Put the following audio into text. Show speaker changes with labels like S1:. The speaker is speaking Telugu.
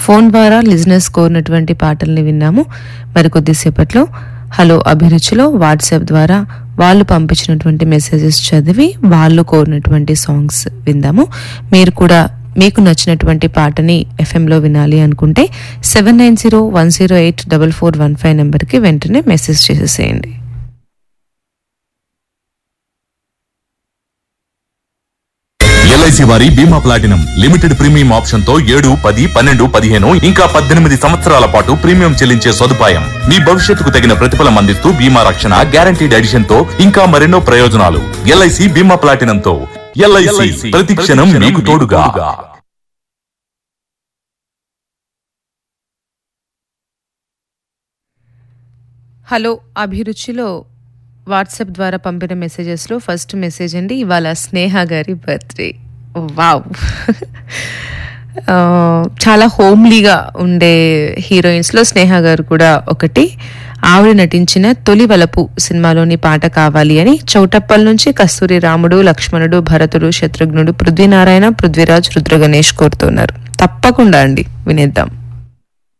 S1: ఫోన్ ద్వారా లిజనర్స్ కోరినటువంటి పాటల్ని విన్నాము. మరి కొద్దిసేపట్లో హలో అభిరుచిలో వాట్సాప్ ద్వారా వాళ్ళు పంపించినటువంటి మెసేజెస్ చదివి వాళ్ళు కోరినటువంటి సాంగ్స్ విందాము. మీరు కూడా మీకు నచ్చినటువంటి పాటని ఎఫ్ఎంలో వినాలి అనుకుంటే 7901084415 నెంబర్కి వెంటనే మెసేజ్ చేసేసేయండి.
S2: ఎల్ఐసి వారి బీమా ప్లాటినం లిమిటెడ్ ప్రీమియం ఆప్షన్ తో 7, 10, 12, 15 ఇంకా 18 సంవత్సరాల పాటు ప్రీమియం చెల్లించే సదుపాయం. మీ భవిష్యత్తుకు తగిన ప్రతిఫలం అందిస్తూ బీమా రక్షణ, గ్యారంటీడ్ ఎడిషన్ తో ఇంకా మరెన్నో ప్రయోజనాలు. ఎల్ఐసి బీమా ప్లాటినం తో ఎల్ఐసి ప్రతి క్షణం మీకు తోడుగా.
S1: హలో అభిరుచిలో వాట్సాప్ ద్వారా పంపిన మెసేజెస్లో ఫస్ట్ మెసేజ్ అండి, ఇవాళ స్నేహ గారి బర్త్డే. వావ్, చాలా హోమ్లీగా ఉండే హీరోయిన్స్లో స్నేహ గారు కూడా ఒకటి. ఆవిడ నటించిన తొలి వలపు సినిమాలోని పాట కావాలి అని చౌటప్పల్ నుంచి కస్తూరి రాముడు, లక్ష్మణుడు, భరతుడు, శత్రుఘ్నుడు, పృథ్వీనారాయణ, పృథ్వీరాజ్, రుద్ర గణేష్ కోరుతున్నారు. తప్పకుండా అండి, వినేద్దాం.